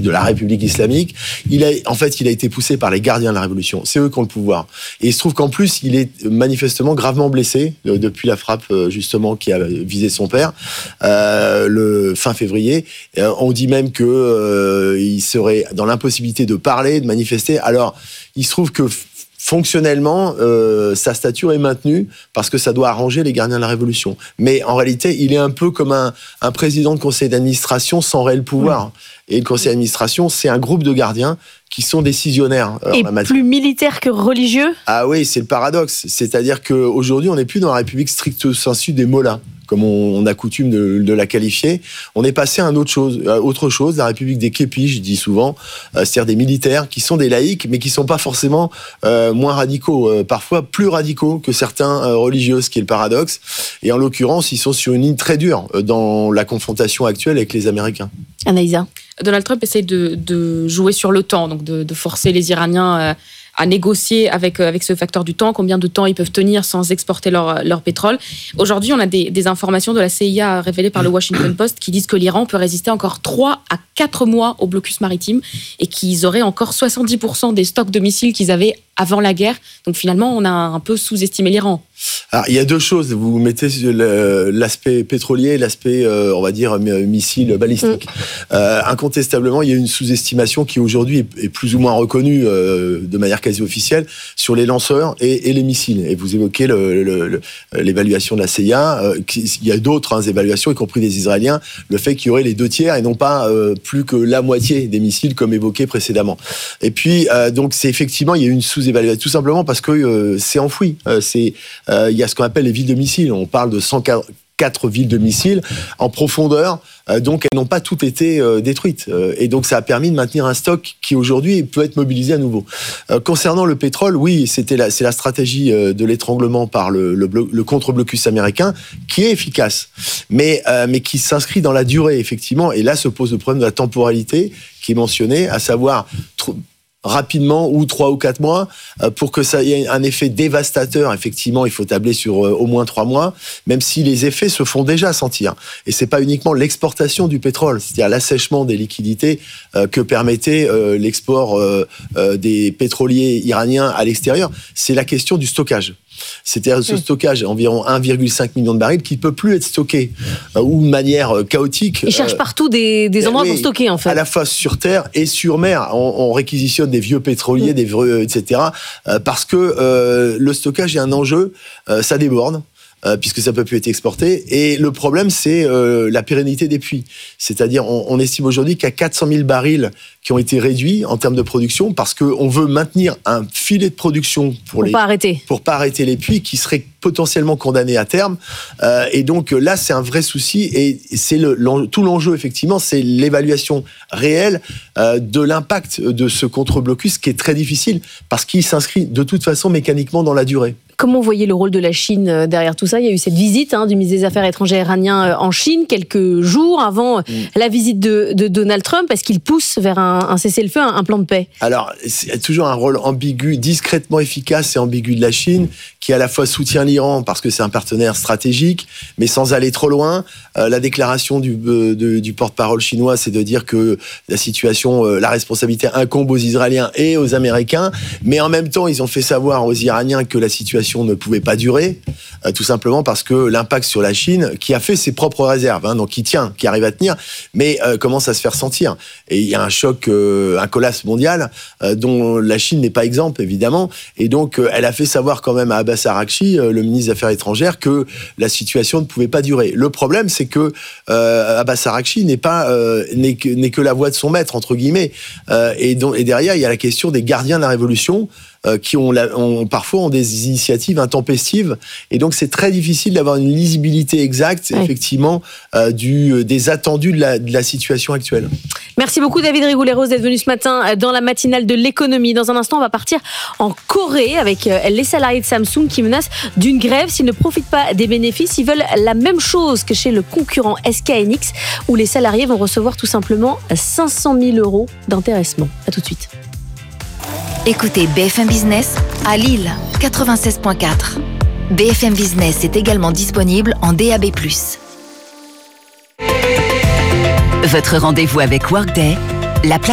de la République islamique. Il a été poussé par les gardiens de la Révolution. C'est eux qui ont le pouvoir. Et il se trouve qu'en plus, il est manifestement gravement blessé depuis la frappe justement qui a visé son père le fin février. On dit même que il serait dans l'impossibilité de parler, de manifester. Alors, il se trouve que fonctionnellement, sa stature est maintenue parce que ça doit arranger les gardiens de la Révolution. Mais en réalité, il est un peu comme un président de conseil d'administration sans réel pouvoir. Et le conseil d'administration, c'est un groupe de gardiens qui sont décisionnaires. Et plus militaires que religieux ? Ah oui, c'est le paradoxe. C'est-à-dire qu'aujourd'hui, on n'est plus dans la République stricto sensu des mollahs, comme on a coutume de la qualifier. On est passé à autre chose, la République des képis, je dis souvent, c'est-à-dire des militaires qui sont des laïcs, mais qui sont pas forcément moins radicaux, parfois plus radicaux que certains religieux, ce qui est le paradoxe. Et en l'occurrence, ils sont sur une ligne très dure dans la confrontation actuelle avec les Américains. Anaïsa. Donald Trump essaie de jouer sur le temps, donc de forcer les Iraniens à négocier avec ce facteur du temps, combien de temps ils peuvent tenir sans exporter leur pétrole. Aujourd'hui, on a des informations de la CIA révélées par le Washington Post qui disent que l'Iran peut résister encore 3 à 4 mois au blocus maritime et qu'ils auraient encore 70% des stocks de missiles qu'ils avaient avant la guerre. Donc finalement, on a un peu sous-estimé l'Iran. Alors, il y a deux choses. Vous mettez l'aspect pétrolier et l'aspect, on va dire, missile balistique. Incontestablement, il y a une sous-estimation qui aujourd'hui est plus ou moins reconnue de manière quasi officielle sur les lanceurs et les missiles. Et vous évoquez l'évaluation de la CIA. Il y a d'autres évaluations, y compris des Israéliens, le fait qu'il y aurait les 2/3 et non pas plus que la moitié des missiles comme évoqué précédemment. Et puis, donc, c'est effectivement, il y a une sous-évaluation, tout simplement parce que c'est enfoui. Il y a ce qu'on appelle les villes de missiles. On parle de 104 villes de missiles en profondeur, donc elles n'ont pas toutes été détruites. Et donc ça a permis de maintenir un stock qui aujourd'hui peut être mobilisé à nouveau. Concernant le pétrole, oui, c'est la stratégie de l'étranglement par le contre-blocus américain qui est efficace, mais qui s'inscrit dans la durée, effectivement. Et là se pose le problème de la temporalité qui est mentionné, à savoir rapidement, ou 3 ou 4 mois, pour que ça ait un effet dévastateur. Effectivement, il faut tabler sur au moins 3 mois, même si les effets se font déjà sentir. Et c'est pas uniquement l'exportation du pétrole, c'est-à-dire l'assèchement des liquidités que permettait l'export des pétroliers iraniens à l'extérieur. C'est la question du stockage. C'est-à-dire ce stockage, environ 1,5 million de barils, qui ne peut plus être stocké ou de manière chaotique. Ils cherchent partout des endroits pour stocker, en fait. À la fois sur terre et sur mer. On réquisitionne des vieux pétroliers, etc. Parce que le stockage est un enjeu, ça déborde. Puisque ça peut plus être exporté. Et le problème, c'est la pérennité des puits. C'est-à-dire, on estime aujourd'hui qu'il y a 400 000 barils qui ont été réduits en termes de production parce qu'on veut maintenir un filet de production pour pas arrêter les puits qui seraient potentiellement condamnés à terme. Et donc là, c'est un vrai souci. Et c'est tout l'enjeu, effectivement, c'est l'évaluation réelle de l'impact de ce contre-blocus qui est très difficile parce qu'il s'inscrit de toute façon mécaniquement dans la durée. Comment vous voyez le rôle de la Chine derrière tout ça ? Il y a eu cette visite du ministre des Affaires étrangères iranien en Chine quelques jours avant la visite de Donald Trump. Est-ce qu'il pousse vers un cessez-le-feu, un plan de paix ? Alors, c'est toujours un rôle ambigu, discrètement efficace et ambigu de la Chine, qui à la fois soutient l'Iran parce que c'est un partenaire stratégique, mais sans aller trop loin. La déclaration du porte-parole chinois, c'est de dire que la situation, la responsabilité incombe aux Israéliens et aux Américains, mais en même temps, ils ont fait savoir aux Iraniens que la situation ne pouvait pas durer, tout simplement parce que l'impact sur la Chine, qui a fait ses propres réserves, donc qui arrive à tenir, mais commence à se faire sentir. Et il y a un choc, un collapse mondial, dont la Chine n'est pas exempte, évidemment, et donc elle a fait savoir quand même à Abbas Araghchi, le ministre des Affaires étrangères, que la situation ne pouvait pas durer. Le problème, c'est que Abbas Araghchi n'est que la voix de son maître, entre guillemets, et derrière, il y a la question des gardiens de la Révolution, qui parfois ont des initiatives intempestives, et donc c'est très difficile d'avoir une lisibilité exacte, effectivement, des attendus de la situation actuelle. Merci beaucoup David Rigoulet-Rose d'être venu ce matin dans la matinale de l'économie. Dans un instant, on va partir en Corée avec les salariés de Samsung qui menacent d'une grève s'ils ne profitent pas des bénéfices. Ils veulent la même chose que chez le concurrent SK hynix, où les salariés vont recevoir tout simplement 500 000 € d'intéressement. À tout de suite. Écoutez BFM Business à Lille, 96.4. BFM Business est également disponible en DAB+. Votre rendez-vous avec Workday, la